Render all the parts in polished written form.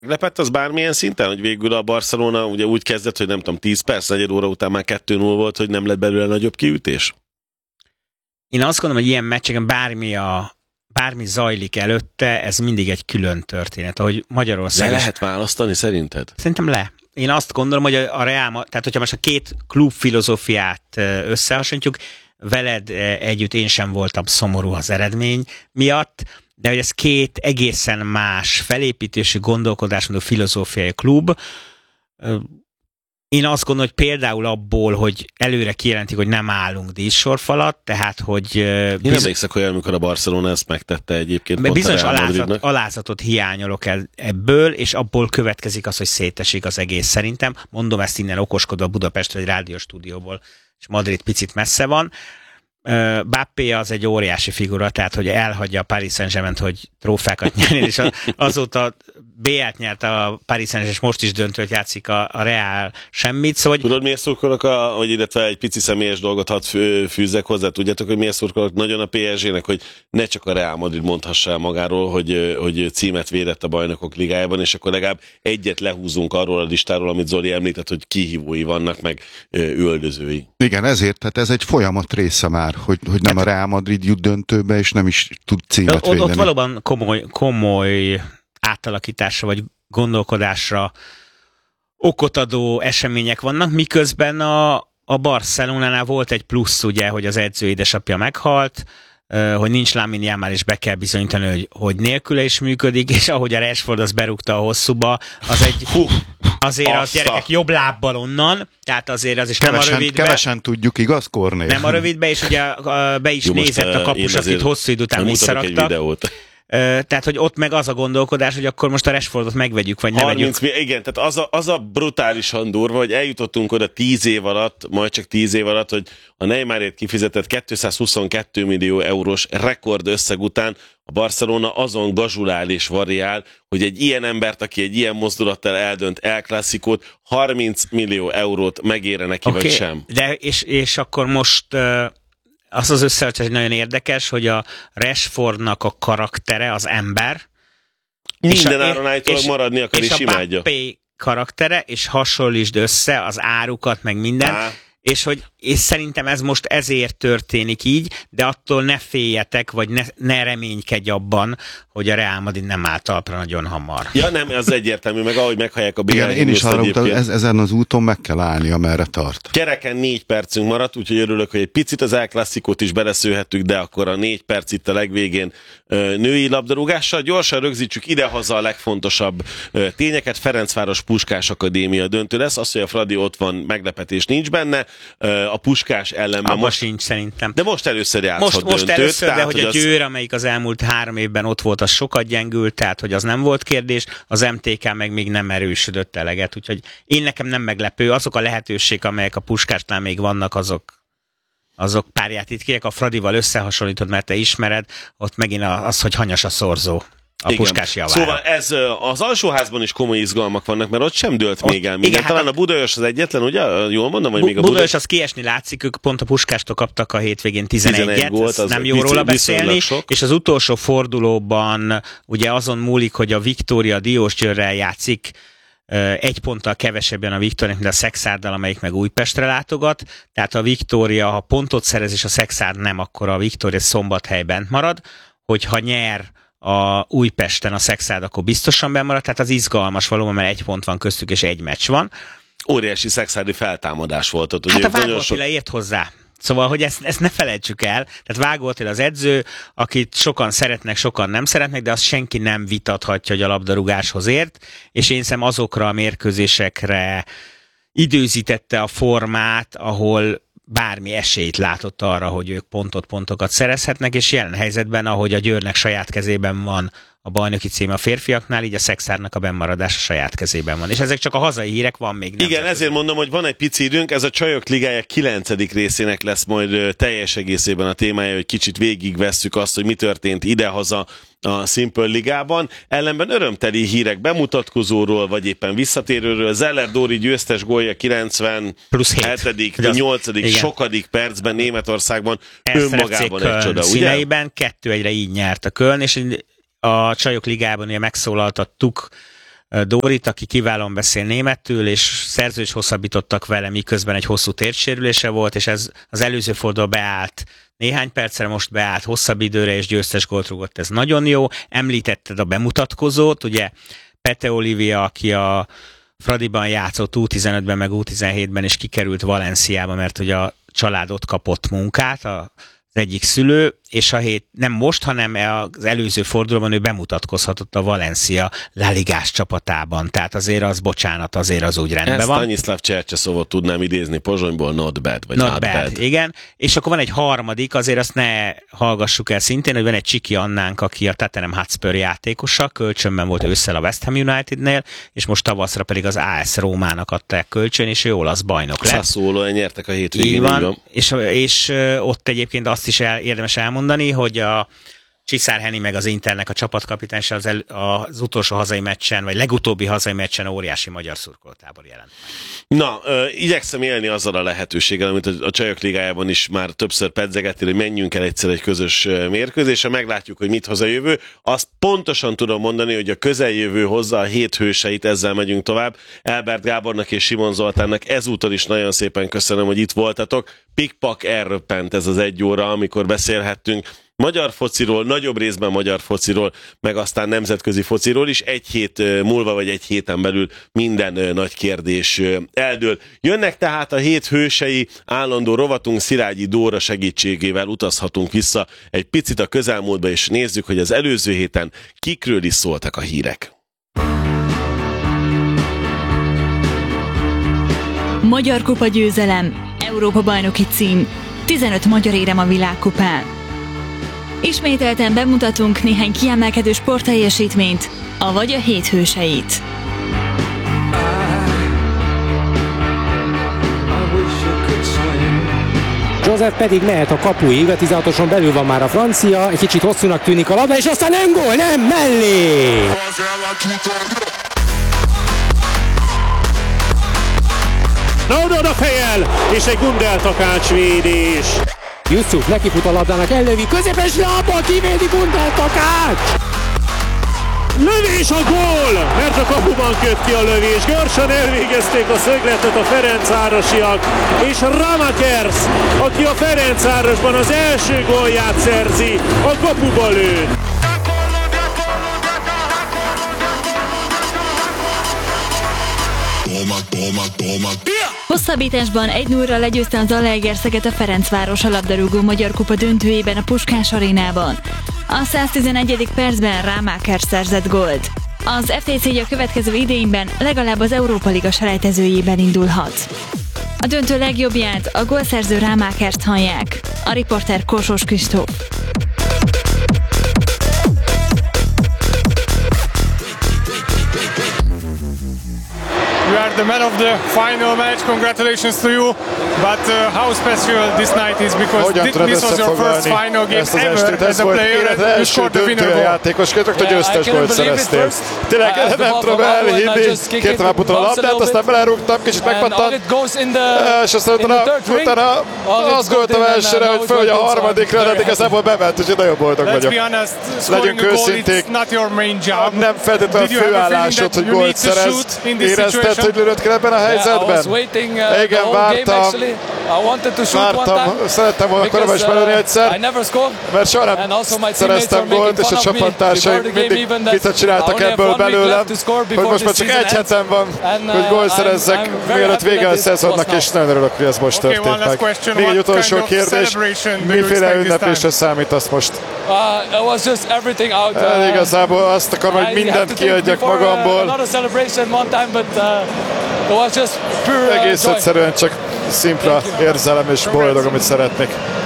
Lepett az bármilyen szinten, hogy végül a Barcelona ugye úgy kezdett, hogy nem tudom, 10 perc, negyed óra után már 2-0 volt, hogy nem lett belőle nagyobb kiütés? Én azt gondolom, hogy ilyen meccseken bármi zajlik előtte, ez mindig egy külön történet, ahogy Magyarország. Le lehet választani szerinted? Szerintem le. Én azt gondolom, hogy a Real, tehát hogyha most a két klub filozófiát összehasonlítjuk, veled együtt én sem voltam szomorú az eredmény miatt, de hogy ez két egészen más felépítésű gondolkodásmódú filozófiai klub. Én azt gondolom, hogy például abból, hogy előre kijelentik, hogy nem állunk díszsorfalat, tehát hogy... Én emlékszek olyan, amikor a Barcelona ezt megtette egyébként. Bizonyos alázatot hiányolok el ebből, és abból következik az, hogy szétesik az egész szerintem. Mondom ezt innen okoskodva Budapest vagy rádióstúdióból, és Madrid picit messze van. Mbappé az egy óriási figura, tehát hogy elhagyja a Paris Saint-Germaint, hogy trófákat nyerni, és azóta BL-t nyert a Paris Saint-Germain, és most is döntőt játszik a Real semmit. Szóval, tudod, miért szurkolok, hogy illetve egy pici személyes dolgot hadd fűzzek hozzá, tudjátok, hogy miért szurkolok nagyon a PSG-nek, hogy ne csak a Real Madrid mondhassa el magáról, hogy címet védett a Bajnokok Ligájában, és akkor legalább egyet lehúzunk arról a listáról, amit Zoli említett, hogy kihívói vannak, meg üldözői. Igen, ezért, tehát ez egy folyamat része már, hogy nem a Real Madrid jut döntőbe, és nem is tud címet védeni. Ott valóban komoly átalakításra vagy gondolkodásra okot adó események vannak, miközben a Barcelonánál volt egy plusz, ugye, hogy az edző édesapja meghalt, hogy nincs Lamine Yamal, és be kell bizonyítani, hogy nélküle is működik, és ahogy a Rashford az berúgta a hosszuba, az egy... Azért a gyerekek jobb lábbal onnan, tehát azért az is kevesen, nem a rövidbe. Kevesen tudjuk, igaz, Kornél? Nem a rövidbe, és ugye be is nézett a kapus, akit hosszú idő után visszaraktak. Tehát, hogy ott meg az a gondolkodás, hogy akkor most a Rashfordot megvegyük, vagy ne vegyük. Igen, tehát az a brutálisan durva, hogy eljutottunk oda 10 év alatt, majd csak 10 év alatt, hogy a Neymarért kifizetett 222 millió eurós rekord összeg után a Barcelona azon gazsulál és variál, hogy egy ilyen embert, aki egy ilyen mozdulattal eldönt El Clasicót, 30 millió eurót megére neki, vagy sem. De és akkor most... az összevetés nagyon érdekes, hogy a Rashfordnak a karaktere, az ember, minden áron állítólag maradni akar, és imádja. És a Mbappé karaktere, és hasonlítsd össze az árukat, meg minden, és szerintem ez most ezért történik így, de attól ne féljetek, vagy ne reménykedj abban, hogy a Real Madrid nem áll talpra nagyon hamar. Ja nem, az egyértelmű, meg ahogy meghallják a BL. Én is arra utal, ezen az úton meg kell állni, amerre tart. Kereken 4 percünk maradt, úgyhogy örülök, hogy egy picit az El Clasicót is beleszőhettük, de akkor a 4 perc itt a legvégén női labdarúgással. Gyorsan rögzítsük idehaza a legfontosabb tényeket. Ferencváros Puskás Akadémia döntő lesz. Az, hogy a Fradi ott van, meglepetés nincs benne. A Puskás ellenben most sincs szerintem. De most először játszhat most döntőt. Először, tehát, de hogy a Győr, amelyik az elmúlt 3 évben ott volt, az sokat gyengült, tehát hogy az nem volt kérdés, az MTK meg még nem erősödött eleget, úgyhogy én nekem nem meglepő. Azok a lehetőségek, amelyek a Puskásnál még vannak, azok párját itt kérek, a Fradival összehasonlítod, mert te ismered, ott megint az, hogy hanyas a szorzó. A Puskás javára. Szóval ez az alsóházban is komoly izgalmak vannak, mert ott sem dőlt még el minden. Talán a Budaörs az egyetlen, ugye? Jól mondom, vagy még a Budaörs az kiesni látszik, ők pont a Puskástól kaptak a hétvégén 11-et, gólt, az nem jó róla beszélni, és az utolsó fordulóban ugye azon múlik, hogy a Viktória Diósgyőrrel játszik, 1 ponttal kevesebben a Viktória, mint a Szexárddal, amelyik meg Újpestre látogat, tehát a Viktória, ha pontot szerez és a Szexárd nem, akkor a Viktória Szombathely bent marad, hogyha nyer a Újpesten a Szexárd, akkor biztosan bemarad, tehát az izgalmas valóban, mert 1 pont van köztük, és 1 meccs van. Óriási szexárdi feltámadás volt ott. Hát a Vágó Attila ért hozzá. Szóval, hogy ezt ne felejtsük el. Tehát Vágó Attila az edző, akit sokan szeretnek, sokan nem szeretnek, de azt senki nem vitathatja, hogy a labdarúgáshoz ért, és én hiszem azokra a mérkőzésekre időzítette a formát, ahol bármi esélyt látott arra, hogy ők pontokat szerezhetnek, és jelen helyzetben, ahogy a Győrnek saját kezében van a bajnoki cím a férfiaknál, így a Szexárnak a bennmaradása saját kezében van. És ezek csak a hazai hírek, van még nem. Igen, ezért mondom, hogy van egy pici időnk, ez a Csajok Ligája 9. részének lesz majd teljes egészében a témája, hogy kicsit végigvesszük azt, hogy mi történt idehaza a Simple Ligában. Ellenben örömteli hírek bemutatkozóról, vagy éppen visszatérőről. Zeller Dóri győztes gólja 97., 8., sokadik percben Németországban önmagában egy csoda, ugye? Színeiben 2-1-re így nyert a Köln, és a Csajok Ligában ugye megszólalt a TUK Dórit, aki kiválóan beszél németül, és szerződést hosszabbítottak vele, miközben egy hosszú térsérülése volt, és ez az előző forduló beállt néhány percre, most beállt hosszabb időre, és győztes gólt rúgott, ez nagyon jó. Említetted a bemutatkozót, ugye Pete Olivia, aki a Fradiban játszott U15-ben, meg U17-ben, és kikerült Valenciába, mert ugye a család ott kapott munkát, az egyik szülő, és nem most, hanem az előző fordulóban ő bemutatkozhatott a Valencia La Ligás csapatában. Tehát azért az, bocsánat, azért az úgy rendben van. Stanislav Csercseszovot tudnám idézni Pozsonyból, not bad, vagy not bad. Igen, és akkor van egy harmadik, azért azt ne hallgassuk el szintén, hogy van egy Csiki Annánk, aki a Tottenham Hotspur játékosa, kölcsönben volt ősszel a West Ham Unitednél, és most tavaszra pedig az AS Rómának adták kölcsön, és ő olasz bajnok lett. Sassuolóan nyertek a hétvégén. Így van. És ott egyébként azt is érdemes elmondani, hogy a Csiszár Henny meg az Internek a csapatkapitánysa az utolsó hazai meccsen, vagy legutóbbi hazai meccsen óriási magyar szurkolótábor jelent. Na, igyekszem élni azzal a lehetőséggel, amit a Csajok Ligájában is már többször pedzegettél, hogy menjünk el egyszer egy közös mérkőzésre, meglátjuk, hogy mit hoz a jövő. Azt pontosan tudom mondani, hogy a közeljövő hozza a 7 hőseit, ezzel megyünk tovább. Elbert Gábornak és Simon Zoltánnak ezúttal is nagyon szépen köszönöm, hogy itt voltatok. Pikpak elröppent ez az 1 óra, amikor beszélhettünk magyar fociról, nagyobb részben magyar fociról, meg aztán nemzetközi fociról is. Egy hét múlva, vagy egy héten belül minden nagy kérdés eldől. Jönnek tehát a 7 hősei, állandó rovatunk Szilágyi Dóra segítségével utazhatunk vissza egy picit a közelmúltba, és nézzük, hogy az előző héten kikről is szóltak a hírek. Magyar kupa győzelem, Európa-bajnoki cím, 15 magyar érem a világkupán. Ismételten bemutatunk néhány kiemelkedő sportteljesítményt, avagy a 7 hőseit. Joseph pedig mehet a kapuig, a 16-oson belül van már a francia, egy kicsit hosszúnak tűnik a labda, és aztán nem gól, nem, mellé! Naudon a fejjel, és egy Gundeltakács védés. Yusuf nekifut a labdának, ellövi, középes lábbal kivédi Gundeltakács! Lövés a gól, mert a kapuban köt ki a lövés. Gyorsan elvégezték a szögletet a ferencvárosiak, és Ramakers, aki a Ferencvárosban az első gólját szerzi, a kapuba lő. Hosszabbításban 1-0-ra legyőzte az Zalaegerszeget a Ferencváros a labdarúgó Magyar Kupa döntőjében a Puskás arénában. A 111. percben Ramakers szerzett gólt. Az FTC a következő idényben legalább az Európa Liga selejtezőjében indulhat. A döntő legjobbját, a gólszerző Ramakert hallják. A riporter Kossos Kristóf. You are the man of the final match. Congratulations to you. But how special this night is because this was your first final game ever as a player and you scored the winner goal. Játékosként, hogy győztes gólt szereztél. Tényleg nem tudom elhinni. Kértem már puton a labdát, aztán belerúgtam, kicsit megpattant. És aztán utána azt gondoltam elsőre, hogy föl, hogy a harmadikra, de igazából bement, úgyhogy nagyon boldog vagyok. Legyünk őszinték. Nem feltétlenül a főállásod, hogy gólt szerez. Érezted, hogy lőnöd kell ebben a helyzetben? Igen, vártam, szerettem volna korábban is belőni egyszer, mert soha nem szereztem gólt, és a csapattársaim mindig viccet csináltak ebből belőlem, hogy most már csak egy hetem van, hogy gólt szerezzek, mielőtt vége a szezonnak, és nagyon örülök, hogy ez most történt meg. Még egy utolsó kérdés, miféle ünneplésre számítasz most? Igazából azt akarom, hogy mindent kiadjak magamból. Egész egyszerűen csak szimpla érzelem és boldog, amit szeretnék.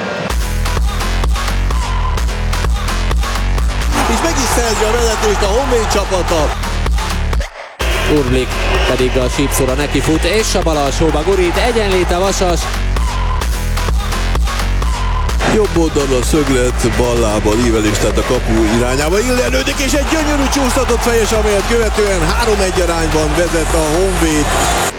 És meg is szerzi a vezetést a Honvéd csapata. Urlik pedig a sípszóra neki fut, és a bal alsóba gurít, egyenlít a Vasas. Jobb oldalon a szöglet, bal lábbal ívelés, tehát a kapu irányába illenődik, és egy gyönyörű csúsztatott fejes, amelyet követően 3-1 arányban vezet a Honvéd.